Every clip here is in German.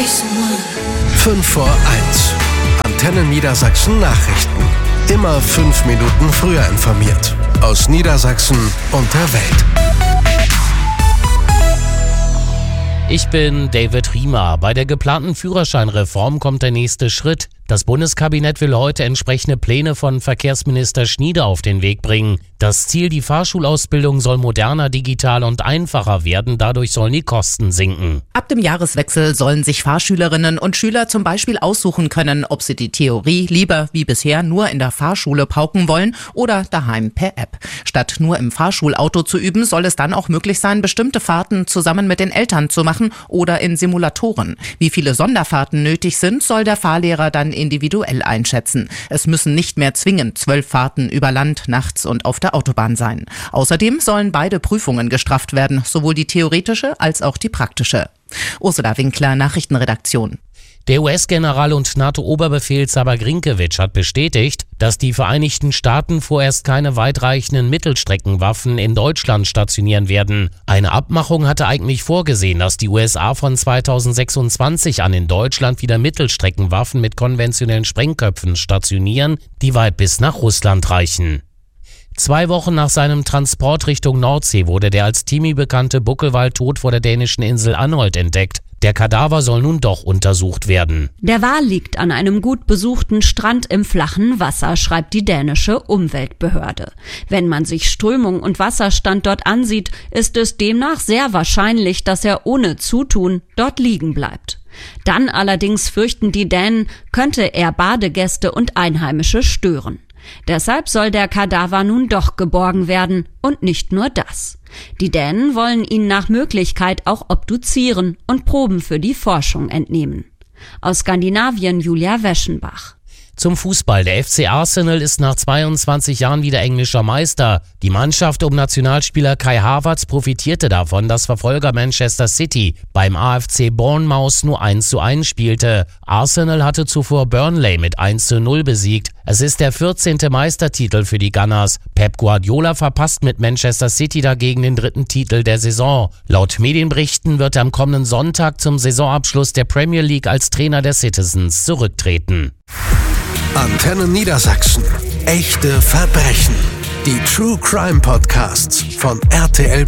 5 vor 1. Antenne Niedersachsen Nachrichten. Immer 5 Minuten früher informiert. Aus Niedersachsen und der Welt. Ich bin David Riemer. Bei der geplanten Führerscheinreform kommt der nächste Schritt. Das Bundeskabinett will heute entsprechende Pläne von Verkehrsminister Schniede auf den Weg bringen. Das Ziel, die Fahrschulausbildung soll moderner, digital und einfacher werden. Dadurch sollen die Kosten sinken. Ab dem Jahreswechsel sollen sich Fahrschülerinnen und Schüler zum Beispiel aussuchen können, ob sie die Theorie lieber wie bisher nur in der Fahrschule pauken wollen oder daheim per App. Statt nur im Fahrschulauto zu üben, soll es dann auch möglich sein, bestimmte Fahrten zusammen mit den Eltern zu machen oder in Simulatoren. Wie viele Sonderfahrten nötig sind, soll der Fahrlehrer dann individuell einschätzen. Es müssen nicht mehr zwingend 12 Fahrten über Land, nachts und auf der Autobahn sein. Außerdem sollen beide Prüfungen gestrafft werden, sowohl die theoretische als auch die praktische. Ursula Winkler, Nachrichtenredaktion. Der US-General und NATO-Oberbefehlshaber Grinkiewicz hat bestätigt, dass die Vereinigten Staaten vorerst keine weitreichenden Mittelstreckenwaffen in Deutschland stationieren werden. Eine Abmachung hatte eigentlich vorgesehen, dass die USA von 2026 an in Deutschland wieder Mittelstreckenwaffen mit konventionellen Sprengköpfen stationieren, die weit bis nach Russland reichen. 2 Wochen nach seinem Transport Richtung Nordsee wurde der als Timi bekannte Buckelwal tot vor der dänischen Insel Anholt entdeckt. Der Kadaver soll nun doch untersucht werden. Der Wal liegt an einem gut besuchten Strand im flachen Wasser, schreibt die dänische Umweltbehörde. Wenn man sich Strömung und Wasserstand dort ansieht, ist es demnach sehr wahrscheinlich, dass er ohne Zutun dort liegen bleibt. Dann allerdings fürchten die Dänen, könnte er Badegäste und Einheimische stören. Deshalb soll der Kadaver nun doch geborgen werden und nicht nur das. Die Dänen wollen ihn nach Möglichkeit auch obduzieren und Proben für die Forschung entnehmen. Aus Skandinavien Julia Weschenbach. Zum Fußball. Der FC Arsenal ist nach 22 Jahren wieder englischer Meister. Die Mannschaft um Nationalspieler Kai Havertz profitierte davon, dass Verfolger Manchester City beim AFC Bournemouth nur 1:1 spielte. Arsenal hatte zuvor Burnley mit 1:0 besiegt. Es ist der 14. Meistertitel für die Gunners. Pep Guardiola verpasst mit Manchester City dagegen den 3. Titel der Saison. Laut Medienberichten wird er am kommenden Sonntag zum Saisonabschluss der Premier League als Trainer der Citizens zurücktreten. Antenne Niedersachsen. Echte Verbrechen. Die True Crime Podcasts von RTL+.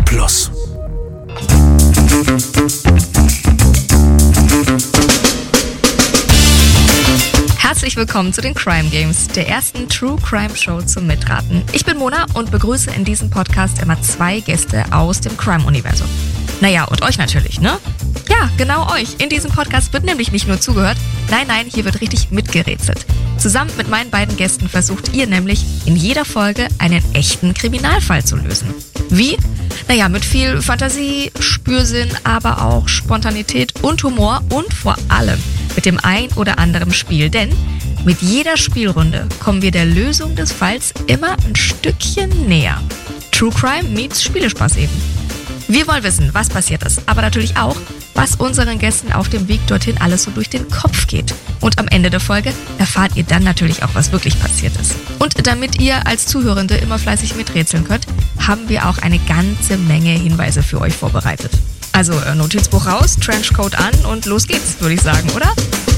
Herzlich willkommen zu den Crime Games, der ersten True Crime Show zum Mitraten. Ich bin Mona und begrüße in diesem Podcast immer 2 Gäste aus dem Crime-Universum. Naja, und euch natürlich, ne? Ja, genau euch. In diesem Podcast wird nämlich nicht nur zugehört, nein, hier wird richtig mitgerätselt. Zusammen mit meinen beiden Gästen versucht ihr nämlich in jeder Folge einen echten Kriminalfall zu lösen. Wie? Naja, mit viel Fantasie, Spürsinn, aber auch Spontanität und Humor und vor allem mit dem ein oder anderen Spiel. Denn mit jeder Spielrunde kommen wir der Lösung des Falls immer ein Stückchen näher. True Crime meets Spielespaß eben. Wir wollen wissen, was passiert ist, aber natürlich auch, was unseren Gästen auf dem Weg dorthin alles so durch den Kopf geht. Und am Ende der Folge erfahrt ihr dann natürlich auch, was wirklich passiert ist. Und damit ihr als Zuhörende immer fleißig miträtseln könnt, haben wir auch eine ganze Menge Hinweise für euch vorbereitet. Also Notizbuch raus, Trenchcoat an und los geht's, würde ich sagen, oder?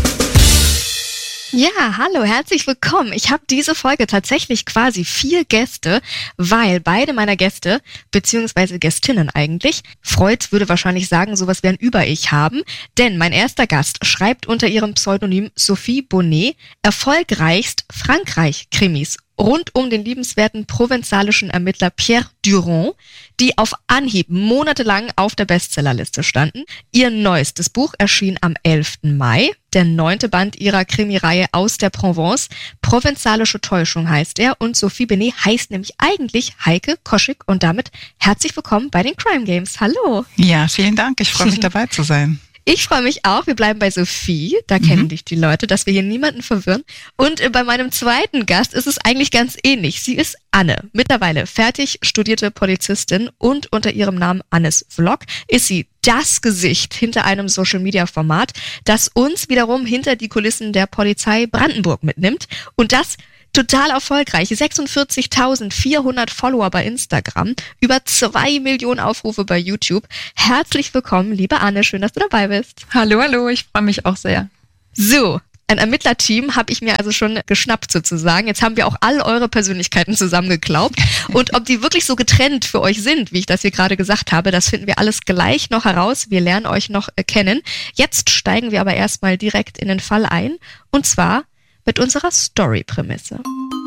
Ja, hallo, herzlich willkommen. Ich habe diese Folge tatsächlich quasi 4 Gäste, weil beide meiner Gäste, beziehungsweise Gästinnen eigentlich, Freud würde wahrscheinlich sagen, sowas wie ein Über-Ich haben, denn mein erster Gast schreibt unter ihrem Pseudonym Sophie Bonnet erfolgreichst Frankreich-Krimis rund um den liebenswerten provenzalischen Ermittler Pierre Durand, die auf Anhieb monatelang auf der Bestsellerliste standen. Ihr neuestes Buch erschien am 11. Mai, der 9. Band ihrer Krimireihe Aus der Provence. Provenzalische Täuschung heißt er und Sophie Bonnet heißt nämlich eigentlich Heike Koschik und damit herzlich willkommen bei den Crime Games. Hallo! Ja, vielen Dank. Ich freue mich dabei zu sein. Ich freue mich auch. Wir bleiben bei Sophie. Da kennen dich die Leute, dass wir hier niemanden verwirren. Und bei meinem zweiten Gast ist es eigentlich ganz ähnlich. Sie ist Anne. Mittlerweile fertig studierte Polizistin und unter ihrem Namen Annes Vlog ist sie das Gesicht hinter einem Social-Media-Format, das uns wiederum hinter die Kulissen der Polizei Brandenburg mitnimmt. Und das Total erfolgreich. 46.400 Follower bei Instagram, über 2 Millionen Aufrufe bei YouTube. Herzlich willkommen, liebe Anne, schön, dass du dabei bist. Hallo, ich freue mich auch sehr. So, ein Ermittlerteam habe ich mir also schon geschnappt sozusagen. Jetzt haben wir auch all eure Persönlichkeiten zusammengeklaubt. Und ob die wirklich so getrennt für euch sind, wie ich das hier gerade gesagt habe, das finden wir alles gleich noch heraus. Wir lernen euch noch kennen. Jetzt steigen wir aber erstmal direkt in den Fall ein. Und zwar mit unserer Story-Prämisse.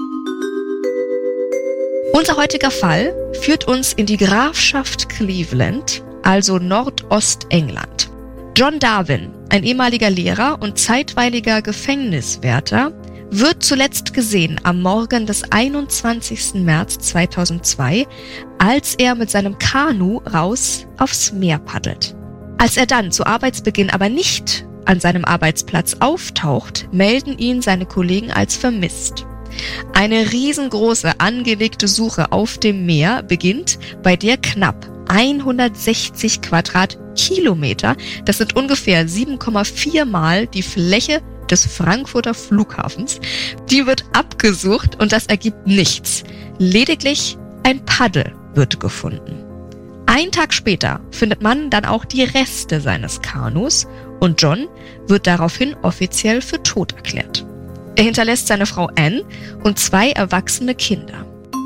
Unser heutiger Fall führt uns in die Grafschaft Cleveland, also Nordostengland. John Darwin, ein ehemaliger Lehrer und zeitweiliger Gefängniswärter, wird zuletzt gesehen am Morgen des 21. März 2002, als er mit seinem Kanu raus aufs Meer paddelt. Als er dann zu Arbeitsbeginn aber nicht an seinem Arbeitsplatz auftaucht, melden ihn seine Kollegen als vermisst. Eine riesengroße angelegte Suche auf dem Meer beginnt, bei der knapp 160 Quadratkilometer, das sind ungefähr 7,4 Mal die Fläche des Frankfurter Flughafens, die wird abgesucht und das ergibt nichts. Lediglich ein Paddel wird gefunden. Einen Tag später findet man dann auch die Reste seines Kanus und John wird daraufhin offiziell für tot erklärt. Er hinterlässt seine Frau Anne und 2 erwachsene Kinder.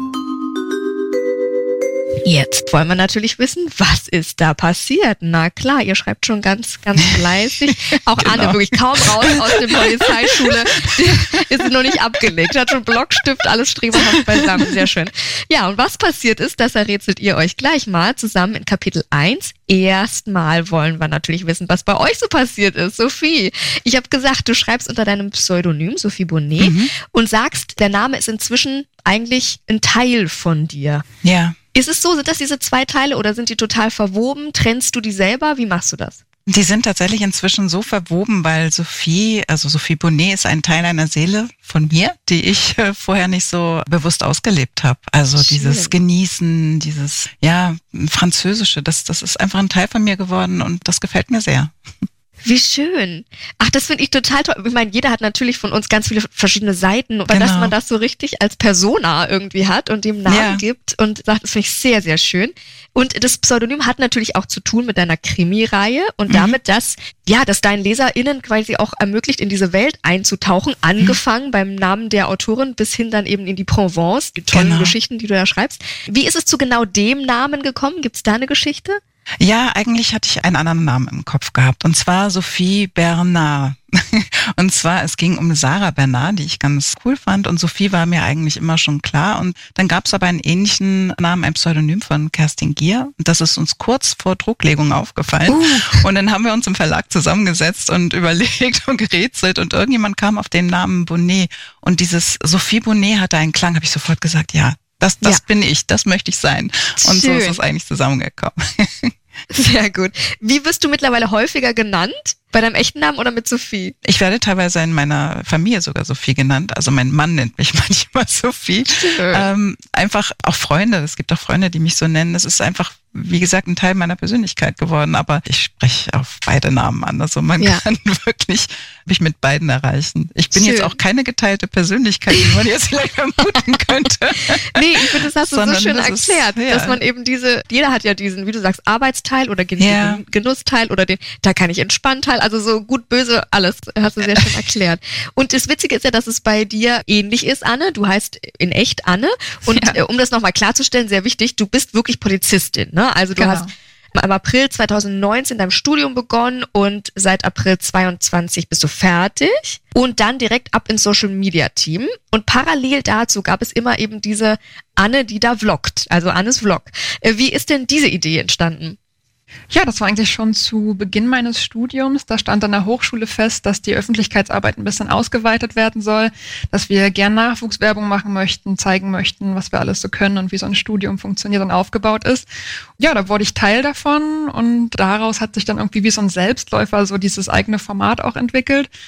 Jetzt wollen wir natürlich wissen, was ist da passiert? Na klar, ihr schreibt schon ganz, ganz fleißig. Auch genau. Anne wirklich kaum raus aus der Polizeischule. Ist sie noch nicht abgelegt. Hat schon Blockstift, alles streberhaft beisammen. Sehr schön. Ja, und was passiert ist, das errätselt ihr euch gleich mal zusammen in Kapitel 1. Erstmal wollen wir natürlich wissen, was bei euch so passiert ist. Sophie, ich habe gesagt, du schreibst unter deinem Pseudonym Sophie Bonnet und sagst, der Name ist inzwischen eigentlich ein Teil von dir. Ja. Ist es so, sind das diese 2 Teile oder sind die total verwoben? Trennst du die selber? Wie machst du das? Die sind tatsächlich inzwischen so verwoben, weil Sophie Bonnet ist ein Teil einer Seele von mir, die ich vorher nicht so bewusst ausgelebt habe. Also schön. Dieses Genießen, dieses Französische, das ist einfach ein Teil von mir geworden und das gefällt mir sehr. Wie schön. Ach, das finde ich total toll. Ich meine, jeder hat natürlich von uns ganz viele verschiedene Seiten, aber dass man das so richtig als Persona irgendwie hat und dem Namen gibt und sagt, das finde ich sehr, sehr schön. Und das Pseudonym hat natürlich auch zu tun mit deiner Krimi-Reihe und damit, dass deinen LeserInnen quasi auch ermöglicht, in diese Welt einzutauchen, angefangen beim Namen der Autorin bis hin dann eben in die Provence, die tollen Geschichten, die du da schreibst. Wie ist es zu genau dem Namen gekommen? Gibt es da eine Geschichte? Ja, eigentlich hatte ich einen anderen Namen im Kopf gehabt und zwar Sophie Bernard. Und zwar, es ging um Sarah Bernard, die ich ganz cool fand und Sophie war mir eigentlich immer schon klar und dann gab es aber einen ähnlichen Namen, ein Pseudonym von Kerstin Gier und das ist uns kurz vor Drucklegung aufgefallen und dann haben wir uns im Verlag zusammengesetzt und überlegt und gerätselt und irgendjemand kam auf den Namen Bonnet und dieses Sophie Bonnet hatte einen Klang, habe ich sofort gesagt, das bin ich, das möchte ich sein. Und so ist es eigentlich zusammengekommen. Sehr gut. Wie wirst du mittlerweile häufiger genannt? Bei deinem echten Namen oder mit Sophie? Ich werde teilweise in meiner Familie sogar Sophie genannt. Also mein Mann nennt mich manchmal Sophie. Einfach auch Freunde. Es gibt auch Freunde, die mich so nennen. Es ist einfach, wie gesagt, ein Teil meiner Persönlichkeit geworden. Aber ich spreche auf beide Namen an. Also man kann wirklich mich mit beiden erreichen. Ich bin jetzt auch keine geteilte Persönlichkeit, wie man jetzt vielleicht vermuten könnte. Nee, ich finde, das hast du so schön erklärt, dass man eben jeder hat ja diesen, wie du sagst, Arbeitsteil oder Genussteil oder da kann ich Entspannteil. Also so gut, böse, alles hast du sehr schön erklärt. Und das Witzige ist ja, dass es bei dir ähnlich ist, Anne. Du heißt in echt Anne. Und um das nochmal klarzustellen, sehr wichtig, du bist wirklich Polizistin, ne? Also du hast im April 2019 dein Studium begonnen und seit April 22 bist du fertig und dann direkt ab ins Social-Media-Team. Und parallel dazu gab es immer eben diese Anne, die da vloggt, also Annes Vlog. Wie ist denn diese Idee entstanden? Ja, das war eigentlich schon zu Beginn meines Studiums. Da stand an der Hochschule fest, dass die Öffentlichkeitsarbeit ein bisschen ausgeweitet werden soll, dass wir gern Nachwuchswerbung machen möchten, zeigen möchten, was wir alles so können und wie so ein Studium funktioniert und aufgebaut ist. Ja, da wurde ich Teil davon und daraus hat sich dann irgendwie wie so ein Selbstläufer so dieses eigene Format auch entwickelt.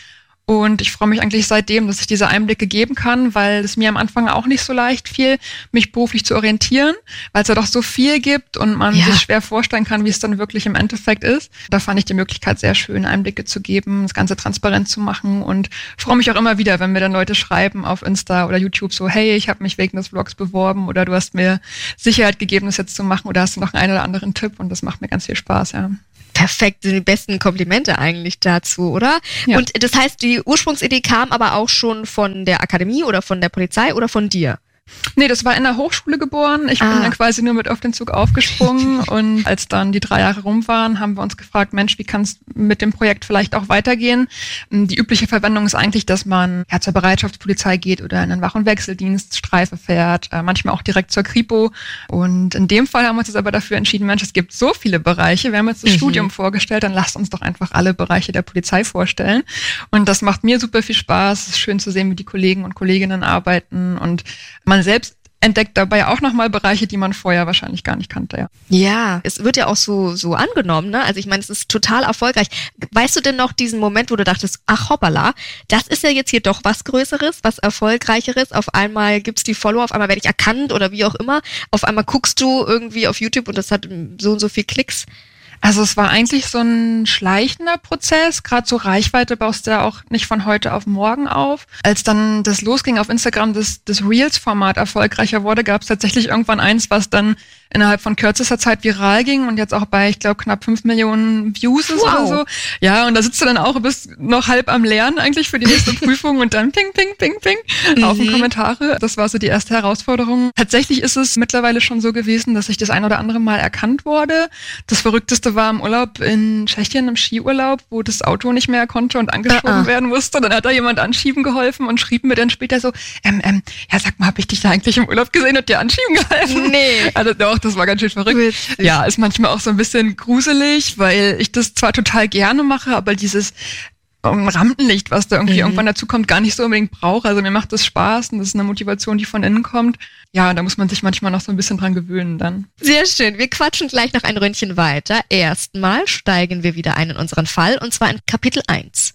Und ich freue mich eigentlich seitdem, dass ich diese Einblicke geben kann, weil es mir am Anfang auch nicht so leicht fiel, mich beruflich zu orientieren, weil es ja doch so viel gibt und man sich schwer vorstellen kann, wie es dann wirklich im Endeffekt ist. Da fand ich die Möglichkeit sehr schön, Einblicke zu geben, das Ganze transparent zu machen und freue mich auch immer wieder, wenn mir dann Leute schreiben auf Insta oder YouTube so, hey, ich habe mich wegen des Vlogs beworben oder du hast mir Sicherheit gegeben, das jetzt zu machen oder hast du noch einen oder anderen Tipp und das macht mir ganz viel Spaß, ja. Perfekt, die besten Komplimente eigentlich dazu, oder? Ja. Und das heißt, die Ursprungsidee kam aber auch schon von der Akademie oder von der Polizei oder von dir? Nee, das war in der Hochschule geboren. Ich bin dann quasi nur mit auf den Zug aufgesprungen und als dann die 3 Jahre rum waren, haben wir uns gefragt, Mensch, wie kann es mit dem Projekt vielleicht auch weitergehen? Die übliche Verwendung ist eigentlich, dass man zur Bereitschaftspolizei geht oder in einen Wach- und Wechseldienst, Streife fährt, manchmal auch direkt zur Kripo. Und in dem Fall haben wir uns jetzt aber dafür entschieden, Mensch, es gibt so viele Bereiche. Wir haben jetzt das Studium vorgestellt, dann lasst uns doch einfach alle Bereiche der Polizei vorstellen. Und das macht mir super viel Spaß. Es ist schön zu sehen, wie die Kollegen und Kolleginnen arbeiten und man selbst entdeckt dabei auch nochmal Bereiche, die man vorher wahrscheinlich gar nicht kannte. Ja, ja, es wird ja auch so angenommen, ne? Also ich meine, es ist total erfolgreich. Weißt du denn noch diesen Moment, wo du dachtest, ach hoppala, das ist ja jetzt hier doch was Größeres, was Erfolgreicheres. Auf einmal gibt's die Follower, auf einmal werde ich erkannt oder wie auch immer. Auf einmal guckst du irgendwie auf YouTube und das hat so und so viel Klicks. Also es war eigentlich so ein schleichender Prozess, gerade so Reichweite baust du ja auch nicht von heute auf morgen auf. Als dann das losging auf Instagram, das Reels-Format erfolgreicher wurde, gab es tatsächlich irgendwann eins, was dann innerhalb von kürzester Zeit viral ging und jetzt auch bei, ich glaube, knapp 5 Millionen Views ist oder so. Ja, und da sitzt du dann auch, bist noch halb am Lernen eigentlich für die nächste Prüfung und dann ping, ping, ping, ping auf den Kommentare. Das war so die erste Herausforderung. Tatsächlich ist es mittlerweile schon so gewesen, dass ich das ein oder andere Mal erkannt wurde. Das Verrückteste war im Urlaub in Tschechien, im Skiurlaub, wo das Auto nicht mehr konnte und angeschoben werden musste. Dann hat da jemand anschieben geholfen und schrieb mir dann später so, ja, sag mal, hab ich dich da eigentlich im Urlaub gesehen und dir anschieben geholfen? Nee. Also doch, das war ganz schön verrückt. Witzig. Ja, ist manchmal auch so ein bisschen gruselig, weil ich das zwar total gerne mache, aber dieses Rampenlicht, was da irgendwie irgendwann dazu kommt, gar nicht so unbedingt brauche. Also mir macht das Spaß und das ist eine Motivation, die von innen kommt. Ja, da muss man sich manchmal noch so ein bisschen dran gewöhnen dann. Sehr schön. Wir quatschen gleich noch ein Ründchen weiter. Erstmal steigen wir wieder ein in unseren Fall und zwar in Kapitel 1.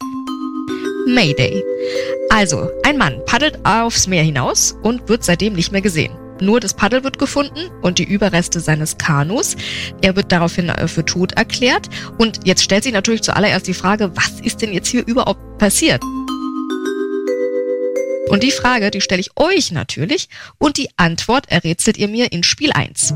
Mayday. Also, ein Mann paddelt aufs Meer hinaus und wird seitdem nicht mehr gesehen. Nur das Paddel wird gefunden und die Überreste seines Kanus. Er wird daraufhin für tot erklärt. Und jetzt stellt sich natürlich zuallererst die Frage, was ist denn jetzt hier überhaupt passiert? Und die Frage, die stelle ich euch natürlich und die Antwort errätselt ihr mir in Spiel 1.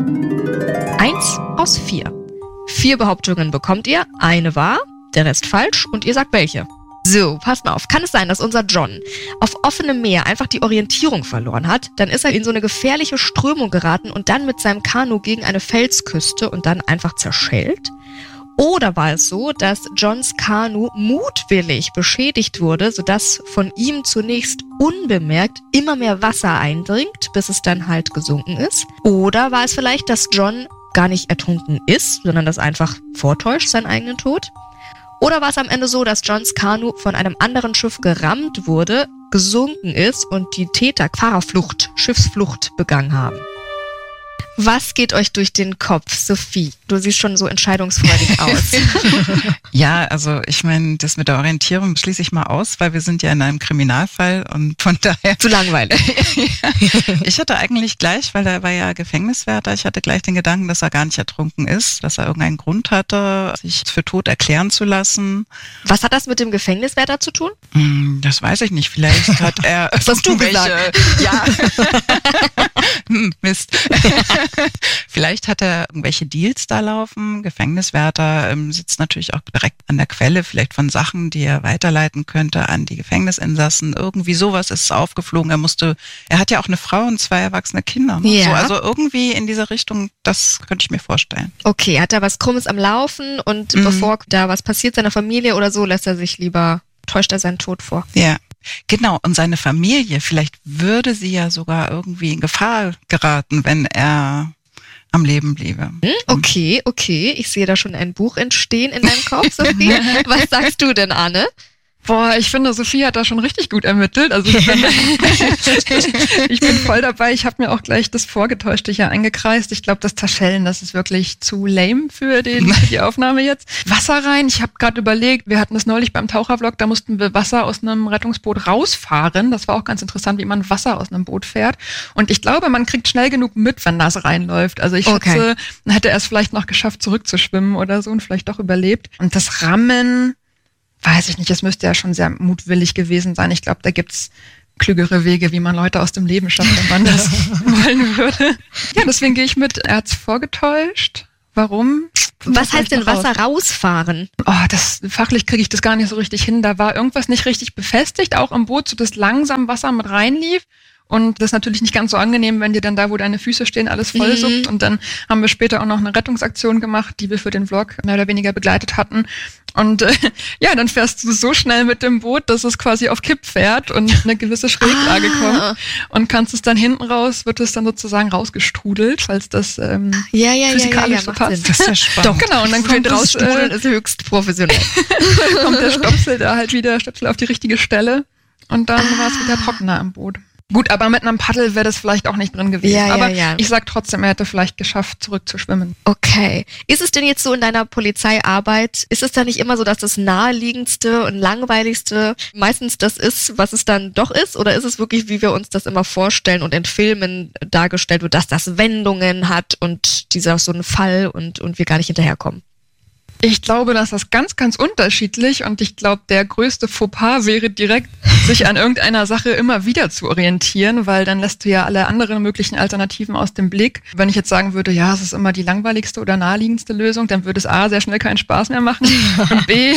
1 aus 4. 4 Behauptungen bekommt ihr, eine wahr, der Rest falsch und ihr sagt welche. So, passt mal auf. Kann es sein, dass unser John auf offenem Meer einfach die Orientierung verloren hat? Dann ist er in so eine gefährliche Strömung geraten und dann mit seinem Kanu gegen eine Felsküste und dann einfach zerschellt? Oder war es so, dass Johns Kanu mutwillig beschädigt wurde, sodass von ihm zunächst unbemerkt immer mehr Wasser eindringt, bis es dann halt gesunken ist? Oder war es vielleicht, dass John gar nicht ertrunken ist, sondern das einfach vortäuscht, seinen eigenen Tod? Oder war es am Ende so, dass Johns Kanu von einem anderen Schiff gerammt wurde, gesunken ist und die Täter Fahrerflucht, Schiffsflucht begangen haben? Was geht euch durch den Kopf, Sophie? Du siehst schon so entscheidungsfreudig aus. Ja, also ich meine, das mit der Orientierung schließe ich mal aus, weil wir sind ja in einem Kriminalfall und von daher... Zu langweilig. Ja. Ich hatte eigentlich gleich, weil er war ja Gefängniswärter, ich hatte gleich den Gedanken, dass er gar nicht ertrunken ist, dass er irgendeinen Grund hatte, sich für tot erklären zu lassen. Was hat das mit dem Gefängniswärter zu tun? Das weiß ich nicht, vielleicht hat er... Das hast du gesagt. Ja. Mist. Vielleicht hat er irgendwelche Deals da laufen. Gefängniswärter sitzt natürlich auch direkt an der Quelle, vielleicht von Sachen, die er weiterleiten könnte an die Gefängnisinsassen. Irgendwie sowas ist aufgeflogen. Er hat ja auch eine Frau und 2 erwachsene Kinder. Ne? Ja. So, also irgendwie in diese Richtung, das könnte ich mir vorstellen. Okay, hat er was Krummes am Laufen und bevor da was passiert seiner Familie oder so, täuscht er seinen Tod vor. Ja. Genau, und seine Familie, vielleicht würde sie ja sogar irgendwie in Gefahr geraten, wenn er am Leben bliebe. Okay, ich sehe da schon ein Buch entstehen in deinem Kopf, Sophie. Was sagst du denn, Anne? Boah, ich finde, Sophie hat da schon richtig gut ermittelt. Also ich bin voll dabei. Ich habe mir auch gleich das Vorgetäuschte hier eingekreist. Ich glaube, das Taschellen, das ist wirklich zu lame für die Aufnahme jetzt. Wasser rein. Ich habe gerade überlegt, wir hatten das neulich beim Tauchervlog, da mussten wir Wasser aus einem Rettungsboot rausfahren. Das war auch ganz interessant, wie man Wasser aus einem Boot fährt. Und ich glaube, man kriegt schnell genug mit, wenn das reinläuft. Also ich schätze, man hätte es vielleicht noch geschafft, zurückzuschwimmen oder so und vielleicht doch überlebt. Und das Rammen, weiß ich nicht, es müsste ja schon sehr mutwillig gewesen sein. Ich glaube, da gibt's klügere Wege, wie man Leute aus dem Leben schafft, wenn man das wollen würde. Ja, deswegen gehe ich mit, er hat's vorgetäuscht. Warum? Was heißt denn Wasser rausfahren? Fachlich kriege ich das gar nicht so richtig hin. Da war irgendwas nicht richtig befestigt, auch im Boot, so dass langsam Wasser mit reinlief. Und das ist natürlich nicht ganz so angenehm, wenn dir dann da, wo deine Füße stehen, alles vollsuppt. Und dann haben wir später auch noch eine Rettungsaktion gemacht, die wir für den Vlog mehr oder weniger begleitet hatten. Und dann fährst du so schnell mit dem Boot, dass es quasi auf Kipp fährt und eine gewisse Schräglage kommt. Und kannst es dann hinten raus, wird es dann sozusagen rausgestrudelt, falls das physikalisch so passt. Sinn. Das ist ja spannend. Doch, genau. Und dann kommt rausstrudeln ist höchst professionell. kommt der Stopsel da halt wieder, Stöpsel auf die richtige Stelle. Und dann war es wieder trockener im Boot. Gut, aber mit einem Paddel wäre das vielleicht auch nicht drin gewesen. Aber ich sag trotzdem, er hätte vielleicht geschafft, zurückzuschwimmen. Okay. Ist es denn jetzt so in deiner Polizeiarbeit, ist es da nicht immer so, dass das naheliegendste und langweiligste meistens das ist, was es dann doch ist? Oder ist es wirklich, wie wir uns das immer vorstellen und in Filmen dargestellt wird, dass das Wendungen hat und dieser so ein Fall und wir gar nicht hinterherkommen? Ich glaube, das ist ganz, ganz unterschiedlich und ich glaube, der größte Fauxpas wäre direkt, sich an irgendeiner Sache immer wieder zu orientieren, weil dann lässt du ja alle anderen möglichen Alternativen aus dem Blick. Wenn ich jetzt sagen würde, ja, es ist immer die langweiligste oder naheliegendste Lösung, dann würde es A, sehr schnell keinen Spaß mehr machen und B,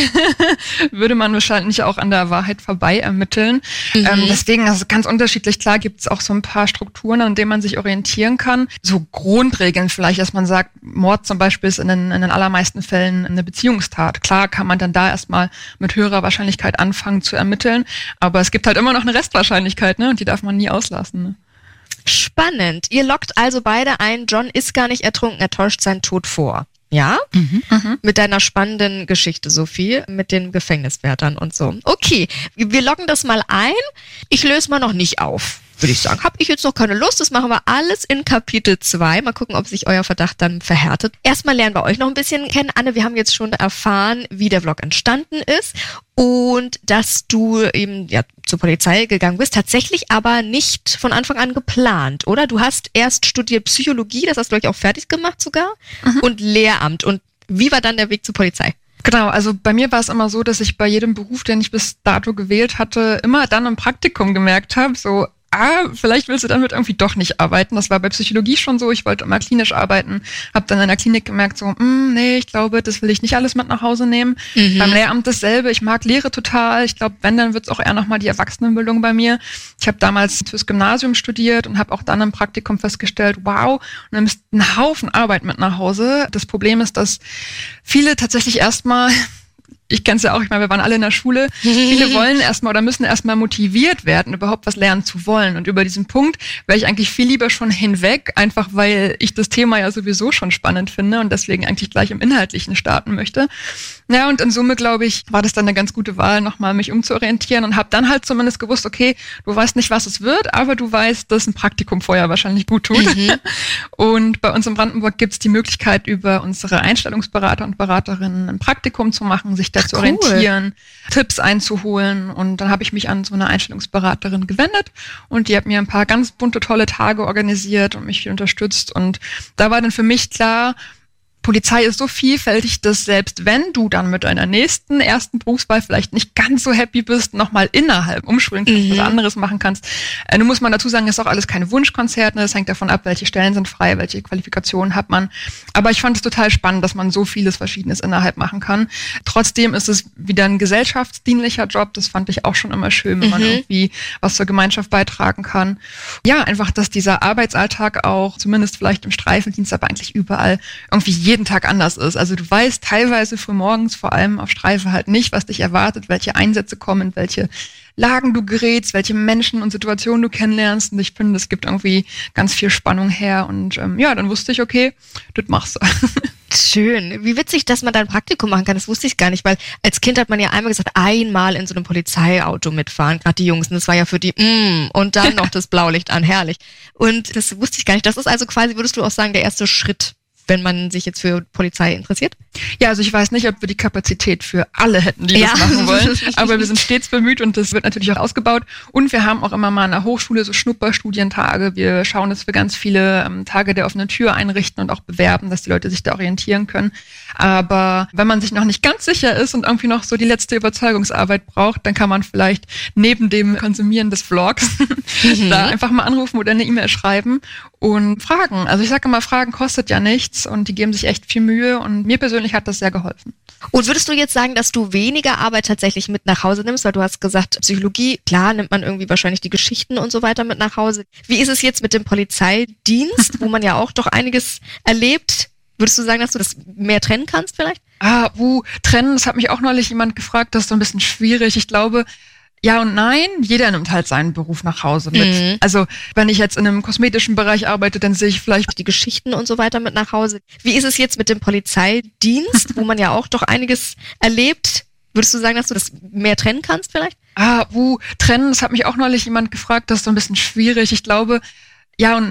würde man wahrscheinlich auch an der Wahrheit vorbei ermitteln. Deswegen, also ganz unterschiedlich. Klar gibt es auch so ein paar Strukturen, an denen man sich orientieren kann. So Grundregeln vielleicht, dass man sagt, Mord zum Beispiel ist in den allermeisten Fällen eine Beziehungstat. Klar kann man dann da erstmal mit höherer Wahrscheinlichkeit anfangen zu ermitteln, aber es gibt halt immer noch eine Restwahrscheinlichkeit, ne? Und die darf man nie auslassen. Ne? Spannend. Ihr lockt also beide ein, John ist gar nicht ertrunken, er täuscht seinen Tod vor. Ja? Mit deiner spannenden Geschichte, Sophie, mit den Gefängniswärtern und so. Okay, wir loggen das mal ein. Ich löse mal noch nicht auf, würde ich sagen. Habe ich jetzt noch keine Lust, das machen wir alles in Kapitel 2. Mal gucken, ob sich euer Verdacht dann verhärtet. Erstmal lernen wir euch noch ein bisschen kennen. Anne, wir haben jetzt schon erfahren, wie der Vlog entstanden ist und dass du eben zur Polizei gegangen bist. Tatsächlich aber nicht von Anfang an geplant, oder? Du hast erst studiert Psychologie, das hast du, glaube ich, auch fertig gemacht sogar, und Lehramt. Und wie war dann der Weg zur Polizei? Genau, also bei mir war es immer so, dass ich bei jedem Beruf, den ich bis dato gewählt hatte, immer dann im Praktikum gemerkt habe, so, vielleicht willst du damit irgendwie doch nicht arbeiten. Das war bei Psychologie schon so. Ich wollte immer klinisch arbeiten, habe dann in der Klinik gemerkt, so, nee, ich glaube, das will ich nicht alles mit nach Hause nehmen. Beim Lehramt dasselbe. Ich mag Lehre total. Ich glaube, wenn, dann wird es auch eher nochmal die Erwachsenenbildung bei mir. Ich habe damals fürs Gymnasium studiert und habe auch dann im Praktikum festgestellt, wow, und dann ist ein Haufen Arbeit mit nach Hause. Das Problem ist, dass viele tatsächlich erstmal, ich kenne es ja auch, ich meine, wir waren alle in der Schule. Viele wollen erstmal oder müssen erstmal motiviert werden, überhaupt was lernen zu wollen. Und über diesen Punkt wäre ich eigentlich viel lieber schon hinweg, einfach weil ich das Thema ja sowieso schon spannend finde und deswegen eigentlich gleich im Inhaltlichen starten möchte. Ja, und in Summe, glaube ich, war das dann eine ganz gute Wahl, nochmal mich umzuorientieren und habe dann halt zumindest gewusst, okay, du weißt nicht, was es wird, aber du weißt, dass ein Praktikum vorher wahrscheinlich gut tut. Und bei uns in Brandenburg gibt es die Möglichkeit, über unsere Einstellungsberater und Beraterinnen ein Praktikum zu machen, sich da zu orientieren, Tipps einzuholen. Und dann habe ich mich an so eine Einstellungsberaterin gewendet und die hat mir ein paar ganz bunte, tolle Tage organisiert und mich viel unterstützt. Und da war dann für mich klar, Polizei ist so vielfältig, dass selbst wenn du dann mit deiner ersten Berufswahl vielleicht nicht ganz so happy bist, nochmal innerhalb umschulen kannst, was anderes machen kannst. Nun muss man dazu sagen, ist auch alles keine Wunschkonzert, ne? Das hängt davon ab, welche Stellen sind frei, welche Qualifikationen hat man. Aber ich fand es total spannend, dass man so vieles Verschiedenes innerhalb machen kann. Trotzdem ist es wieder ein gesellschaftsdienlicher Job. Das fand ich auch schon immer schön, wenn man irgendwie was zur Gemeinschaft beitragen kann. Ja, einfach, dass dieser Arbeitsalltag auch, zumindest vielleicht im Streifendienst, aber eigentlich überall, irgendwie jeden Tag anders ist. Also du weißt teilweise frühmorgens, vor allem auf Streife, halt nicht, was dich erwartet, welche Einsätze kommen, in welche Lagen du gerätst, welche Menschen und Situationen du kennenlernst. Und ich finde, es gibt irgendwie ganz viel Spannung her. Und dann wusste ich, okay, das machst du. Schön. Wie witzig, dass man da ein Praktikum machen kann, das wusste ich gar nicht, weil als Kind hat man ja einmal gesagt, einmal in so einem Polizeiauto mitfahren, gerade die Jungs, und das war ja für die, und dann noch das Blaulicht an, herrlich. Und das wusste ich gar nicht. Das ist also quasi, würdest du auch sagen, der erste Schritt, wenn man sich jetzt für Polizei interessiert? Ja, also ich weiß nicht, ob wir die Kapazität für alle hätten, die das machen wollen, aber wir sind stets bemüht und das wird natürlich auch ausgebaut. Und wir haben auch immer mal an der Hochschule so Schnupperstudientage. Wir schauen, dass wir ganz viele Tage der offenen Tür einrichten und auch bewerben, dass die Leute sich da orientieren können. Aber wenn man sich noch nicht ganz sicher ist und irgendwie noch so die letzte Überzeugungsarbeit braucht, dann kann man vielleicht neben dem Konsumieren des Vlogs da einfach mal anrufen oder eine E-Mail schreiben und fragen. Also ich sage immer, Fragen kostet ja nichts und die geben sich echt viel Mühe und mir persönlich hat das sehr geholfen. Und würdest du jetzt sagen, dass du weniger Arbeit tatsächlich mit nach Hause nimmst, weil du hast gesagt, Psychologie, klar, nimmt man irgendwie wahrscheinlich die Geschichten und so weiter mit nach Hause. Wie ist es jetzt mit dem Polizeidienst, wo man ja auch doch einiges erlebt? Würdest du sagen, dass du das mehr trennen kannst vielleicht? Trennen, das hat mich auch neulich jemand gefragt, das ist so ein bisschen schwierig. Ich glaube, ja und nein, jeder nimmt halt seinen Beruf nach Hause mit. Also wenn ich jetzt in einem kosmetischen Bereich arbeite, dann sehe ich vielleicht die Geschichten und so weiter mit nach Hause. Wie ist es jetzt mit dem Polizeidienst, wo man ja auch doch einiges erlebt? Würdest du sagen, dass du das mehr trennen kannst vielleicht? Trennen, das hat mich auch neulich jemand gefragt, das ist so ein bisschen schwierig. Ich glaube, ja und